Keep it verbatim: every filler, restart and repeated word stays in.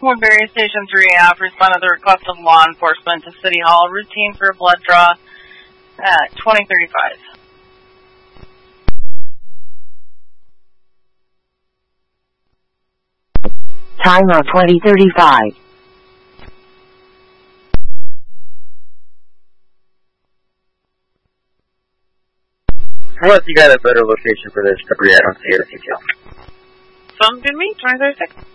Woodbury Station three A F responded to the request of law enforcement to City Hall, routine for a blood draw at twenty thirty-five. Time on twenty thirty-five. Unless you got a better location for this debris, I don't see it. Sounds good to me, twenty thirty-six.